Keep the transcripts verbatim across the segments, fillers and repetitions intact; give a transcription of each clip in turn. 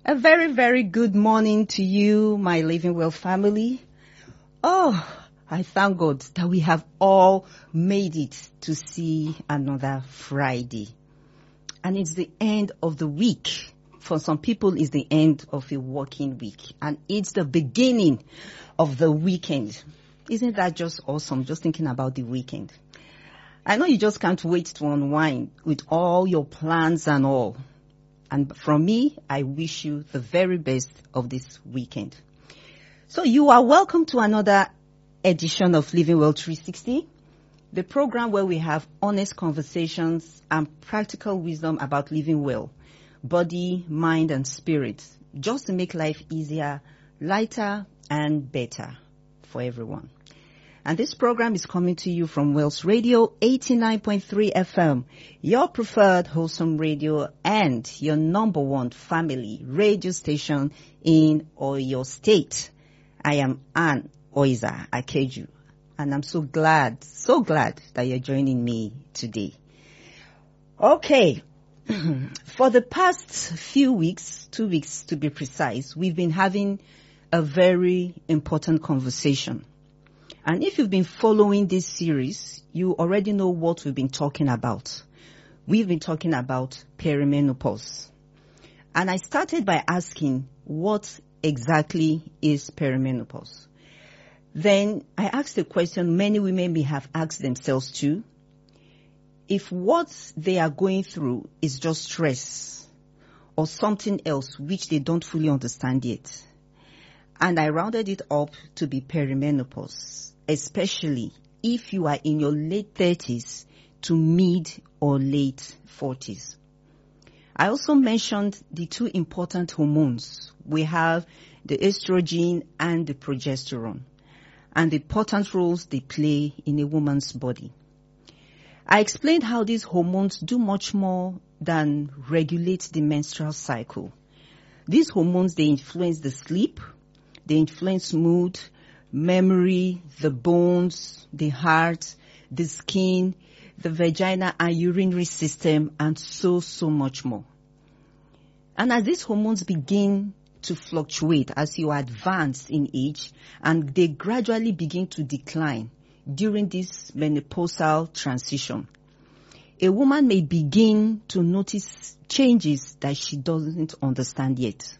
A very, very good morning to you, my Living Well family. Oh, I thank God that we have all made it to see another Friday. And it's the end of the week. For some people, it's the end of a working week. And it's the beginning of the weekend. Isn't that just awesome? Just thinking about the weekend. I know you just can't wait to unwind with all your plans and all. And from me, I wish you the very best of this weekend. So you are welcome to another edition of Living Well three sixty, the program where we have honest conversations and practical wisdom about living well, body, mind, and spirit, just to make life easier, lighter, and better for everyone. And this program is coming to you from Wells Radio eighty-nine point three F M, your preferred wholesome radio and your number one family radio station in Oyo State. I am Ann Oiza Akeju, and I'm so glad, so glad that you're joining me today. Okay, for the past few weeks, two weeks to be precise, we've been having a very important conversation. And if you've been following this series, you already know what we've been talking about. We've been talking about perimenopause. And I started by asking, what exactly is perimenopause? Then I asked a question many women may have asked themselves too. If what they are going through is just stress or something else which they don't fully understand yet. And I rounded it up to be perimenopause, especially if you are in your late thirties to mid or late forties. I also mentioned the two important hormones. We have the estrogen and the progesterone, and the important roles they play in a woman's body. I explained how these hormones do much more than regulate the menstrual cycle. These hormones, they influence the sleep, they influence mood, memory, the bones, the heart, the skin, the vagina and urinary system, and so, so much more. And as these hormones begin to fluctuate as you advance in age, and they gradually begin to decline during this menopausal transition, a woman may begin to notice changes that she doesn't understand yet.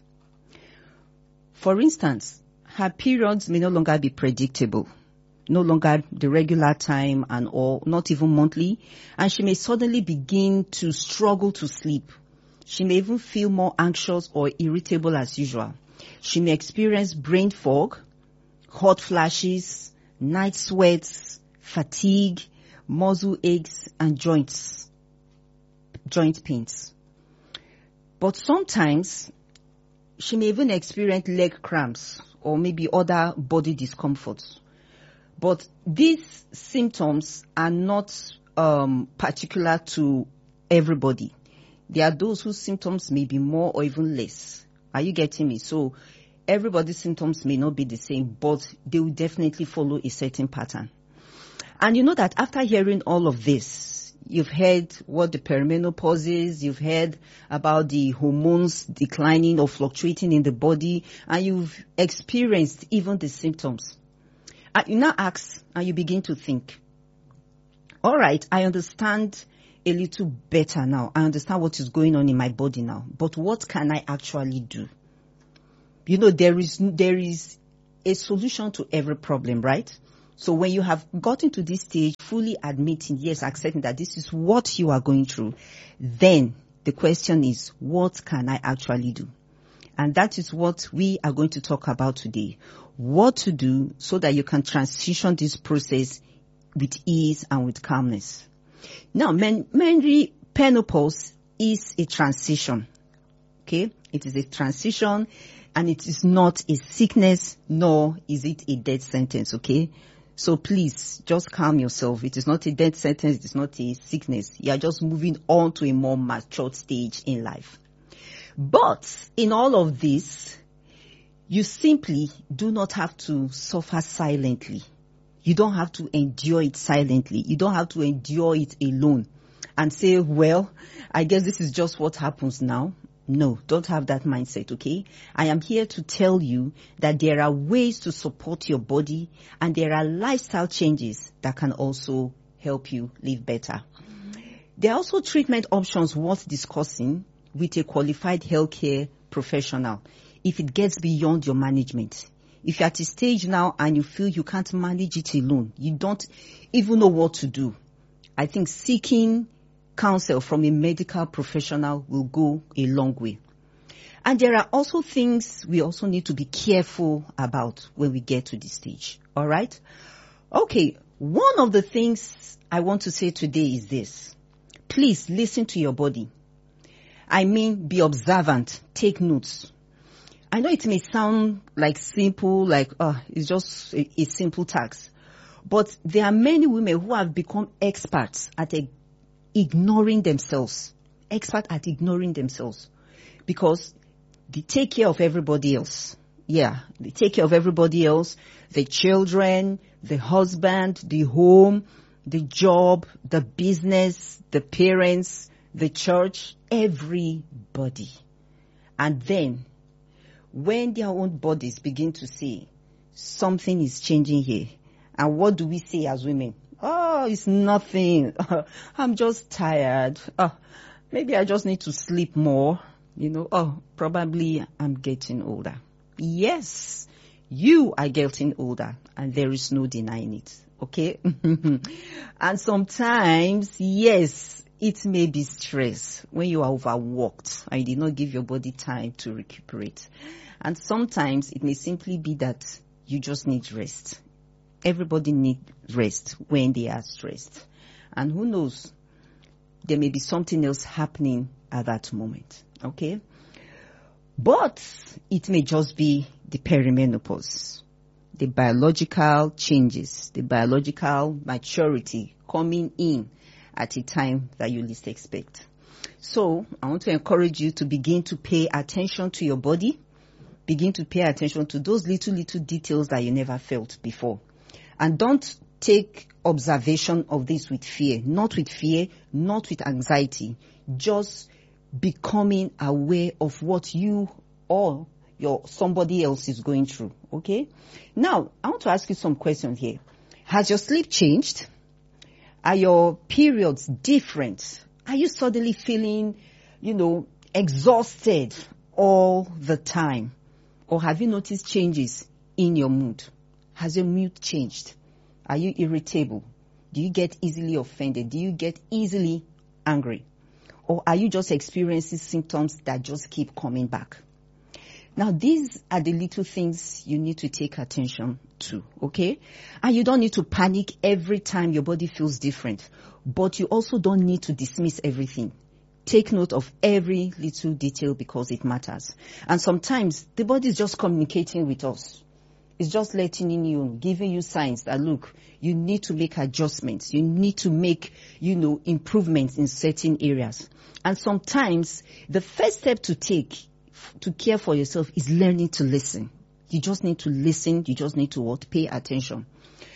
For instance, her periods may no longer be predictable, no longer the regular time and all, not even monthly, and she may suddenly begin to struggle to sleep. She may even feel more anxious or irritable as usual. She may experience brain fog, hot flashes, night sweats, fatigue, muscle aches, and joints, joint pains. But sometimes she may even experience leg cramps or maybe other body discomforts. But these symptoms are not um, particular to everybody. There are those whose symptoms may be more or even less. Are you getting me? So everybody's symptoms may not be the same, but they will definitely follow a certain pattern. And you know that after hearing all of this, you've heard what the perimenopause is, you've heard about the hormones declining or fluctuating in the body, and you've experienced even the symptoms. And you now ask, and you begin to think, all right, I understand a little better now. I understand what is going on in my body now, but what can I actually do? You know, there is, there is a solution to every problem, right? So when you have gotten to this stage, fully admitting, yes, accepting that this is what you are going through, then the question is, what can I actually do? And that is what we are going to talk about today. What to do so that you can transition this process with ease and with calmness. Now, men, menopause is a transition. Okay? It is a transition, and it is not a sickness, nor is it a death sentence. Okay? So please, just calm yourself. It is not a death sentence. It is not a sickness. You are just moving on to a more matured stage in life. But in all of this, you simply do not have to suffer silently. You don't have to endure it silently. You don't have to endure it alone and say, well, I guess this is just what happens now. No, don't have that mindset, okay? I am here to tell you that there are ways to support your body and there are lifestyle changes that can also help you live better. There are also treatment options worth discussing with a qualified healthcare professional if it gets beyond your management. If you're at a stage now and you feel you can't manage it alone, you don't even know what to do, I think seeking counsel from a medical professional will go a long way. And there are also things we also need to be careful about when we get to this stage. All right? Okay, one of the things I want to say today is this. Please listen to your body. I mean, be observant. Take notes. I know it may sound like simple, like, oh, it's just a, a simple task. But there are many women who have become experts at a ignoring themselves, expert at ignoring themselves because they take care of everybody else. Yeah, they take care of everybody else, the children, the husband, the home, the job, the business, the parents, the church, everybody. And then when their own bodies begin to say something is changing here, and what do we say as women? Oh, it's nothing. I'm just tired. Oh, maybe I just need to sleep more. You know, oh, probably I'm getting older. Yes, you are getting older and there is no denying it. Okay? And sometimes, yes, it may be stress when you are overworked and you did not give your body time to recuperate. And sometimes it may simply be that you just need rest. Everybody needs rest when they are stressed. And who knows, there may be something else happening at that moment. Okay? But it may just be the perimenopause, the biological changes, the biological maturity coming in at a time that you least expect. So I want to encourage you to begin to pay attention to your body, begin to pay attention to those little, little details that you never felt before. And don't take observation of this with fear, not with fear, not with anxiety, just becoming aware of what you or your somebody else is going through. Okay? Now, I want to ask you some questions here. Has your sleep changed? Are your periods different? Are you suddenly feeling, you know, exhausted all the time? Or have you noticed changes in your mood? Has your mood changed? Are you irritable? Do you get easily offended? Do you get easily angry? Or are you just experiencing symptoms that just keep coming back? Now, these are the little things you need to take attention to, okay? And you don't need to panic every time your body feels different, but you also don't need to dismiss everything. Take note of every little detail because it matters. And sometimes the body is just communicating with us. It's just letting you, giving you signs that, look, you need to make adjustments. You need to make, you know, improvements in certain areas. And sometimes the first step to take to care for yourself is learning to listen. You just need to listen. You just need to what? Pay attention.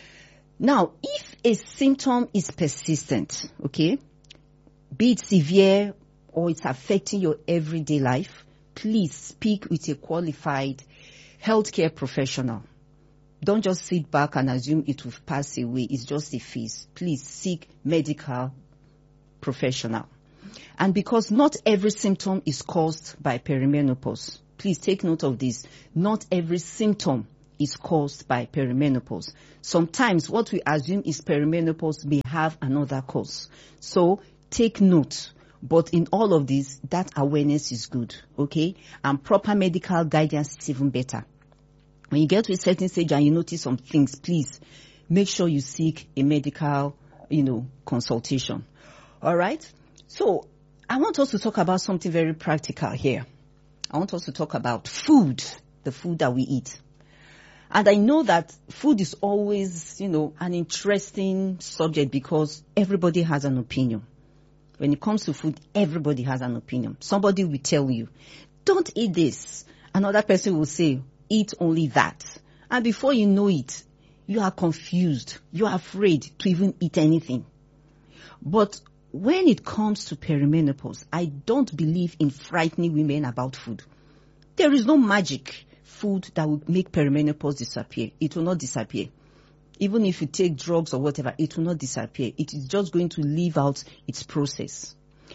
Now, if a symptom is persistent, okay, be it severe or it's affecting your everyday life, please speak with a qualified healthcare professional. Don't just sit back and assume it will pass away. It's just a phase. Please seek medical professional. And because not every symptom is caused by perimenopause, please take note of this. Not every symptom is caused by perimenopause. Sometimes what we assume is perimenopause may have another cause. So take note. But in all of this, that awareness is good, okay? And proper medical guidance is even better. When you get to a certain stage and you notice some things, please make sure you seek a medical, you know, consultation. All right? So I want us to talk about something very practical here. I want us to talk about food, the food that we eat. And I know that food is always, you know, an interesting subject because everybody has an opinion. When it comes to food, everybody has an opinion. Somebody will tell you, don't eat this. Another person will say, eat only that. And before you know it, you are confused. You are afraid to even eat anything. But when it comes to perimenopause, I don't believe in frightening women about food. There is no magic food that will make perimenopause disappear. It will not disappear. Even if you take drugs or whatever, it will not disappear. It is just going to live out its process.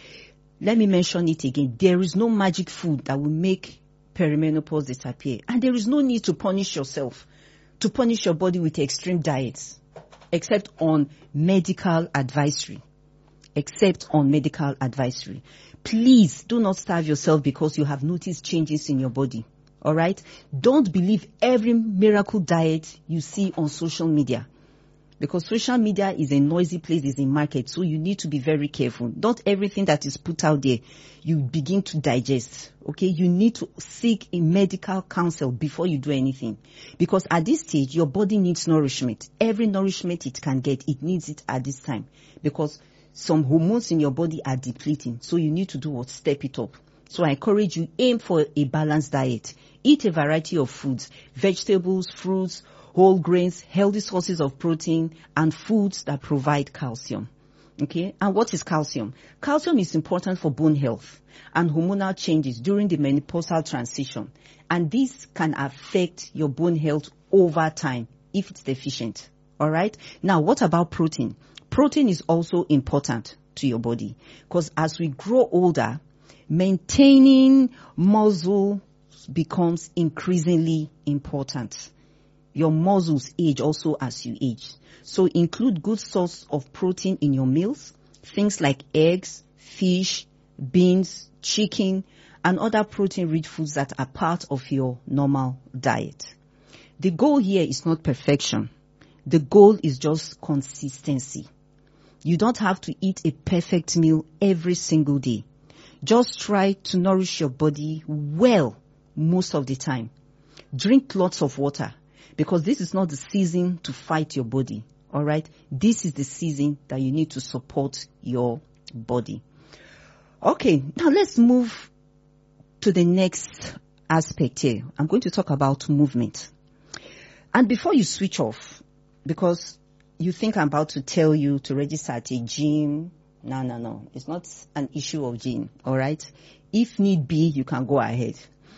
Let me mention it again. There is no magic food that will make perimenopause disappear. And there is no need to punish yourself, to punish your body with extreme diets, except on medical advisory. Except on medical advisory. Please do not starve yourself because you have noticed changes in your body. All right? Don't believe every miracle diet you see on social media. Because social media is a noisy place, is a market, so you need to be very careful. Not everything that is put out there, you begin to digest. Okay? You need to seek a medical counsel before you do anything. Because at this stage, your body needs nourishment. Every nourishment it can get, it needs it at this time. Because some hormones in your body are depleting. So you need to do what? Step it up. So I encourage you, aim for a balanced diet. Eat a variety of foods, vegetables, fruits, whole grains, healthy sources of protein, and foods that provide calcium. Okay? And what is calcium? Calcium is important for bone health and hormonal changes during the menopausal transition. And this can affect your bone health over time if it's deficient. All right? Now, what about protein? Protein is also important to your body because as we grow older, maintaining muscle becomes increasingly important. Your muscles age also as you age. So include good source of protein in your meals, things like eggs, fish, beans, chicken, and other protein-rich foods that are part of your normal diet. The goal here is not perfection. The goal is just consistency. You don't have to eat a perfect meal every single day. Just try to nourish your body well most of the time. Drink lots of water because this is not the season to fight your body. All right? This is the season that you need to support your body. Okay, now let's move to the next aspect here. I'm going to talk about movement. And before you switch off, because you think I'm about to tell you to register at a gym. No, no, no. It's not an issue of gym. All right? If need be, you can go ahead.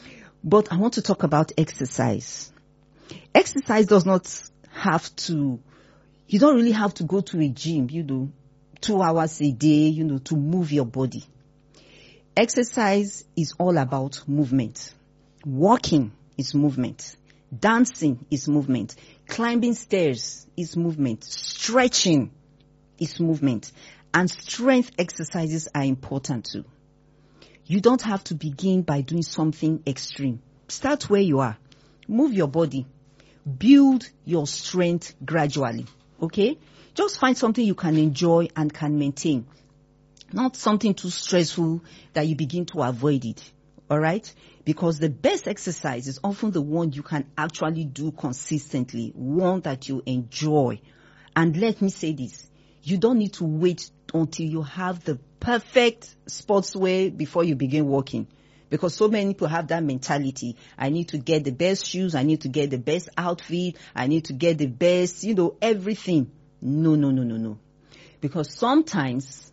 But I want to talk about exercise. Exercise does not have to, you don't really have to go to a gym, you know, two hours a day, you know, to move your body. Exercise is all about movement. Walking is movement. Dancing is movement. Climbing stairs is movement. Stretching is movement. And strength exercises are important too. You don't have to begin by doing something extreme. Start where you are. Move your body. Build your strength gradually. Okay? Just find something you can enjoy and can maintain. Not something too stressful that you begin to avoid it. All right? Because the best exercise is often the one you can actually do consistently. One that you enjoy. And let me say this. You don't need to wait until you have the perfect sportswear before you begin walking. Because so many people have that mentality. I need to get the best shoes. I need to get the best outfit. I need to get the best, you know, everything. No, no, no, no, no. Because sometimes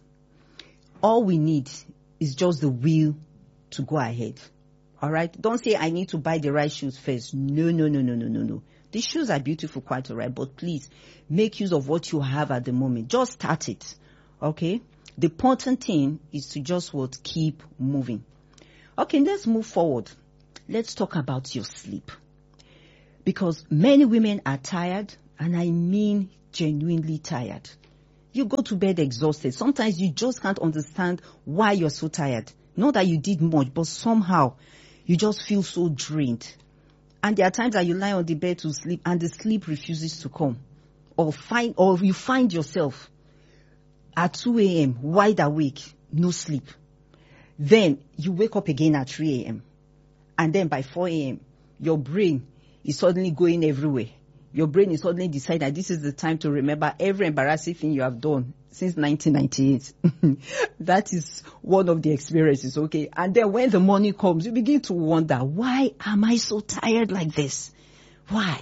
all we need is just the will to go ahead. All right? Don't say I need to buy the right shoes first. No, no, no, no, no, no, no. The shoes are beautiful, quite all right. But please make use of what you have at the moment. Just start it. Okay? The important thing is to just what? Keep moving. Okay, let's move forward. Let's talk about your sleep. Because many women are tired, and I mean genuinely tired. You go to bed exhausted. Sometimes you just can't understand why you're so tired. Not that you did much, but somehow you just feel so drained. And there are times that you lie on the bed to sleep and the sleep refuses to come. Or find, or you find yourself at two a.m. wide awake, no sleep. Then you wake up again at three a.m. And then by four a.m., your brain is suddenly going everywhere. Your brain is suddenly deciding that this is the time to remember every embarrassing thing you have done since nineteen ninety-eight. That is one of the experiences, okay? And then when the morning comes, you begin to wonder, why am I so tired like this? Why?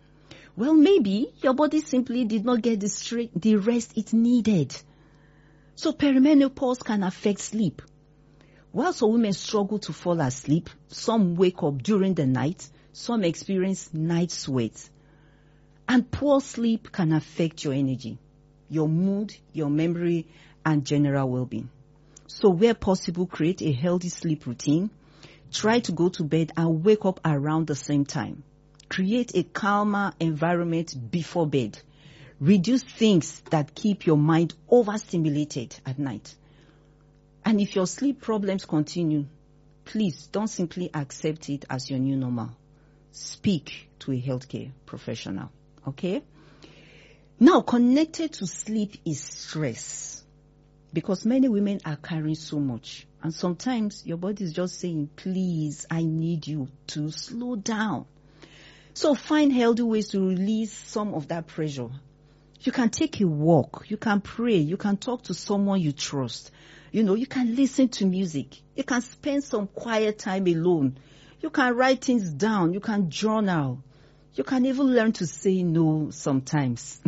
Well, maybe your body simply did not get the, straight, the rest it needed. So perimenopause can affect sleep. While some women struggle to fall asleep, some wake up during the night, some experience night sweats. And poor sleep can affect your energy, your mood, your memory, and general well-being. So where possible, create a healthy sleep routine. Try to go to bed and wake up around the same time. Create a calmer environment before bed. Reduce things that keep your mind overstimulated at night. And if your sleep problems continue, please don't simply accept it as your new normal. Speak to a healthcare professional. Okay? Now, connected to sleep is stress. Because many women are carrying so much. And sometimes your body is just saying, please, I need you to slow down. So find healthy ways to release some of that pressure. You can take a walk. You can pray. You can talk to someone you trust. You know, you can listen to music. You can spend some quiet time alone. You can write things down. You can journal. You can even learn to say no sometimes.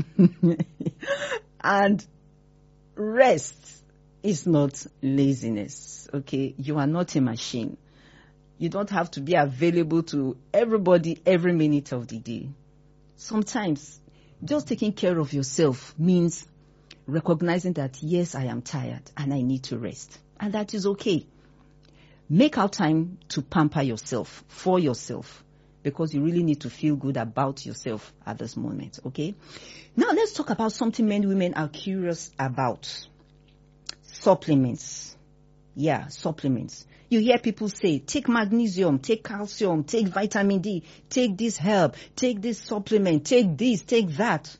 And rest is not laziness, okay? You are not a machine. You don't have to be available to everybody every minute of the day. Sometimes just taking care of yourself means recognizing that, yes, I am tired and I need to rest. And that is okay. Make out time to pamper yourself, for yourself, because you really need to feel good about yourself at this moment, okay? Now let's talk about something many women are curious about. Supplements. Yeah, supplements. You hear people say, take magnesium, take calcium, take vitamin D, take this herb, take this supplement, take this, take that.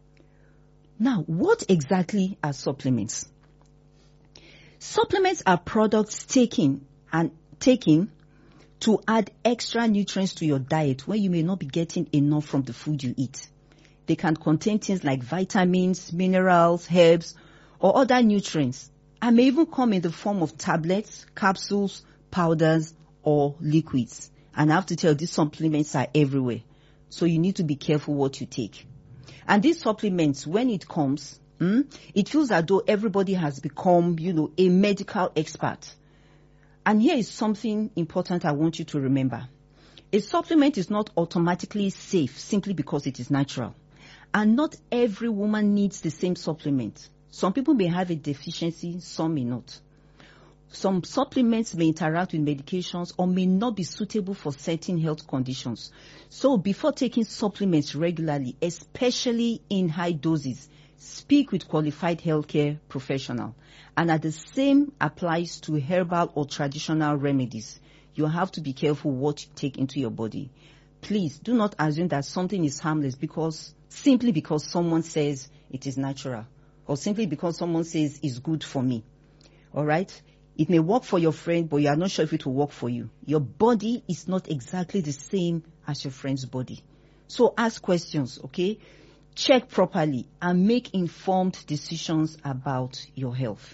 Now, what exactly are supplements? Supplements are products taken and taken to add extra nutrients to your diet when you may not be getting enough from the food you eat. They can contain things like vitamins, minerals, herbs, or other nutrients, and may even come in the form of tablets, capsules, powders, or liquids. And I have to tell you, these supplements are everywhere. So you need to be careful what you take. And these supplements, when it comes, mm, it feels as though everybody has become, you know, a medical expert. And here is something important I want you to remember. A supplement is not automatically safe simply because it is natural. And not every woman needs the same supplement. Some people may have a deficiency, some may not. Some supplements may interact with medications or may not be suitable for certain health conditions. So before taking supplements regularly, especially in high doses, speak with qualified healthcare professional. And at the same applies to herbal or traditional remedies. You have to be careful what you take into your body. Please do not assume that something is harmless because simply because someone says it is natural, or simply because someone says it's good for me. All right? It may work for your friend, but you are not sure if it will work for you. Your body is not exactly the same as your friend's body. So ask questions, okay? Check properly and make informed decisions about your health.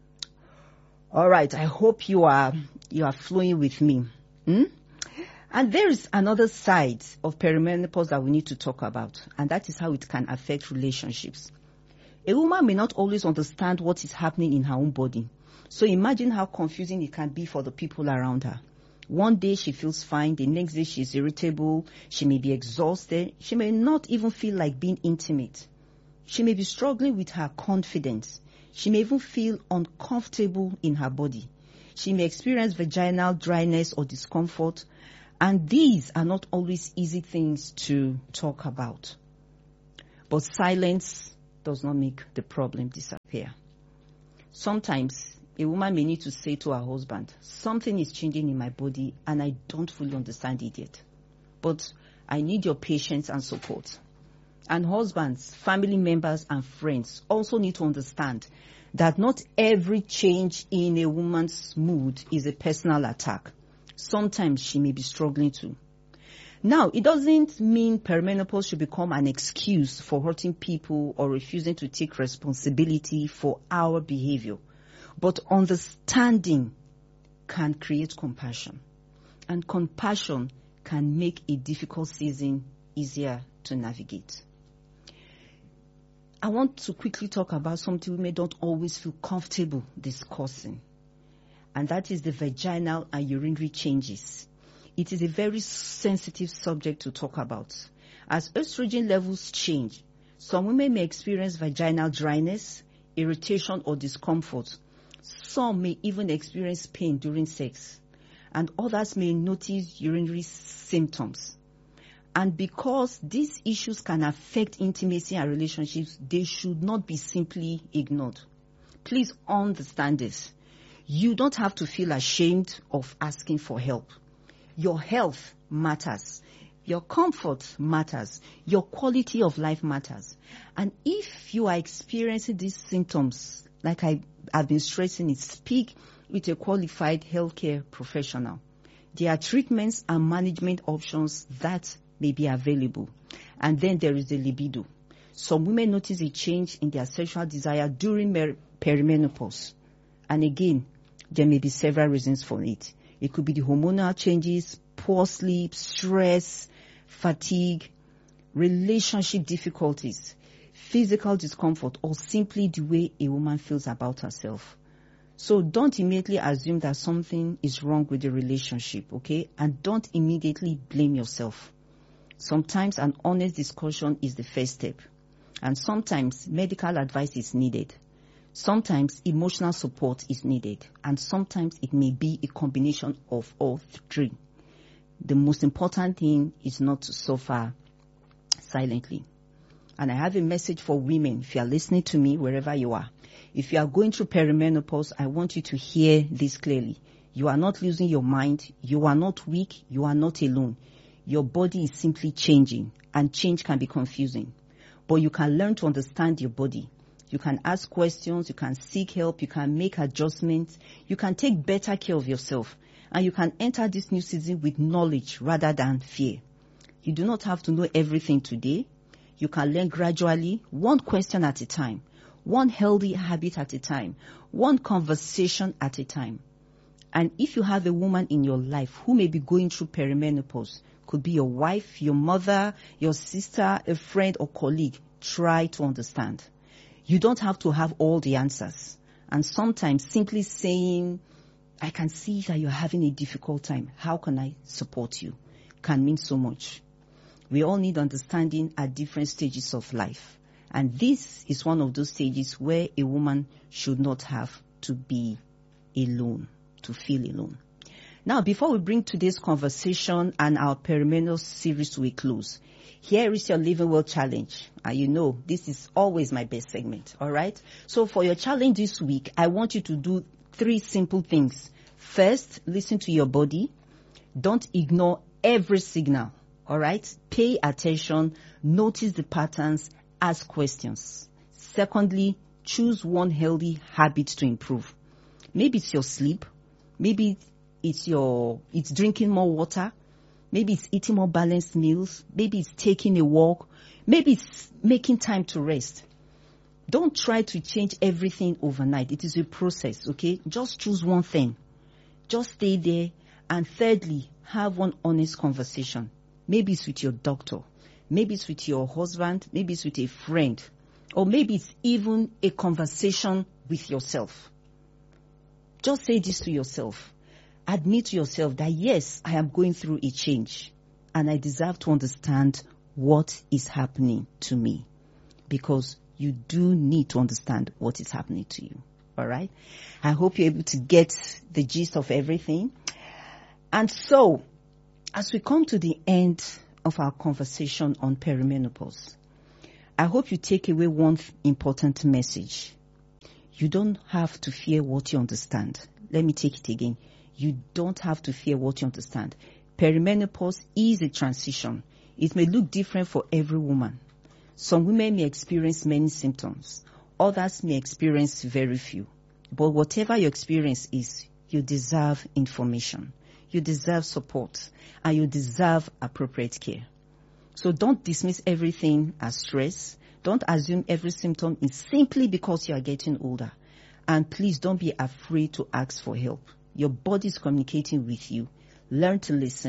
All right, I hope you are you are flowing with me. Hmm? And there is another side of perimenopause that we need to talk about, and that is how it can affect relationships. A woman may not always understand what is happening in her own body. So imagine how confusing it can be for the people around her. One day she feels fine, the next day she's irritable, she may be exhausted, she may not even feel like being intimate. She may be struggling with her confidence. She may even feel uncomfortable in her body. She may experience vaginal dryness or discomfort, and these are not always easy things to talk about. But silence does not make the problem disappear. Sometimes a woman may need to say to her husband, something is changing in my body and I don't fully understand it yet. But I need your patience and support. And husbands, family members and friends also need to understand that not every change in a woman's mood is a personal attack. Sometimes she may be struggling too. Now, it doesn't mean perimenopause should become an excuse for hurting people or refusing to take responsibility for our behavior. But understanding can create compassion. And compassion can make a difficult season easier to navigate. I want to quickly talk about something women don't always feel comfortable discussing, and that is the vaginal and urinary changes. It is a very sensitive subject to talk about. As estrogen levels change, some women may experience vaginal dryness, irritation, or discomfort. Some may even experience pain during sex, and others may notice urinary symptoms. And because these issues can affect intimacy and relationships, they should not be simply ignored. Please understand this. You don't have to feel ashamed of asking for help. Your health matters. Your comfort matters. Your quality of life matters. And if you are experiencing these symptoms, like I have been stressing it, speak with a qualified healthcare professional. There are treatments and management options that may be available. And then there is the libido. Some women notice a change in their sexual desire during mer- perimenopause. And again, there may be several reasons for it. It could be the hormonal changes, poor sleep, stress, fatigue, relationship difficulties, physical discomfort, or simply the way a woman feels about herself. So don't immediately assume that something is wrong with the relationship, okay? And don't immediately blame yourself. Sometimes an honest discussion is the first step. And sometimes medical advice is needed. Sometimes emotional support is needed. And sometimes it may be a combination of all three. The most important thing is not to suffer silently. And I have a message for women. If you are listening to me, wherever you are, if you are going through perimenopause, I want you to hear this clearly. You are not losing your mind. You are not weak. You are not alone. Your body is simply changing, and change can be confusing. But you can learn to understand your body. You can ask questions. You can seek help. You can make adjustments. You can take better care of yourself. And you can enter this new season with knowledge rather than fear. You do not have to know everything today. You can learn gradually, one question at a time, one healthy habit at a time, one conversation at a time. And if you have a woman in your life who may be going through perimenopause, could be your wife, your mother, your sister, a friend or colleague, try to understand. You don't have to have all the answers. And sometimes simply saying, I can see that you're having a difficult time. How can I support you? Can mean so much. We all need understanding at different stages of life. And this is one of those stages where a woman should not have to be alone, to feel alone. Now, before we bring today's conversation and our perimenopause series to a close, here is your Living Well challenge. And you know, this is always my best segment, all right? So for your challenge this week, I want you to do three simple things. First, listen to your body. Don't ignore every signal, all right? Pay attention, notice the patterns, ask questions. Secondly, choose one healthy habit to improve. Maybe it's your sleep. Maybe it's your, it's drinking more water. Maybe it's eating more balanced meals. Maybe it's taking a walk. Maybe it's making time to rest. Don't try to change everything overnight. It is a process, okay? Just choose one thing. Just stay there. And thirdly, have one honest conversation. Maybe it's with your doctor. Maybe it's with your husband. Maybe it's with a friend. Or maybe it's even a conversation with yourself. Just say this to yourself. Admit to yourself that yes, I am going through a change and I deserve to understand what is happening to me, because you do need to understand what is happening to you. All right. I hope you're able to get the gist of everything. And so, as we come to the end of our conversation on perimenopause, I hope you take away one important message. You don't have to fear what you understand. Let me take it again. You don't have to fear what you understand. Perimenopause is a transition. It may look different for every woman. Some women may experience many symptoms. Others may experience very few. But whatever your experience is, you deserve information. You deserve support. And you deserve appropriate care. So don't dismiss everything as stress. Don't assume every symptom is simply because you are getting older. And please don't be afraid to ask for help. Your body is communicating with you. Learn to listen.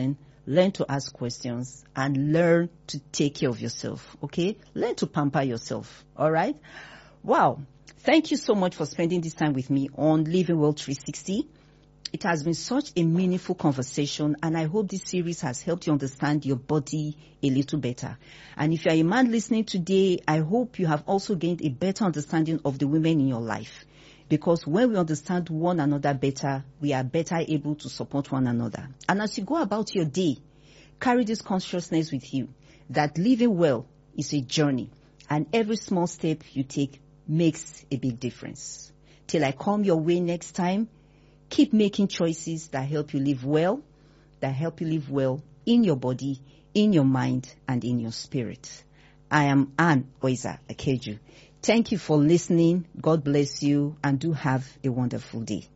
learn to ask questions, and learn to take care of yourself, okay? Learn to pamper yourself, all right? Wow. Thank you so much for spending this time with me on Living Well three sixty. It has been such a meaningful conversation, and I hope this series has helped you understand your body a little better. And if you are a man listening today, I hope you have also gained a better understanding of the women in your life. Because when we understand one another better, we are better able to support one another. And as you go about your day, carry this consciousness with you that living well is a journey, and every small step you take makes a big difference. Till I come your way next time, keep making choices that help you live well, that help you live well in your body, in your mind, and in your spirit. I am Ann Oiza Akeju. Thank you for listening. God bless you, and do have a wonderful day.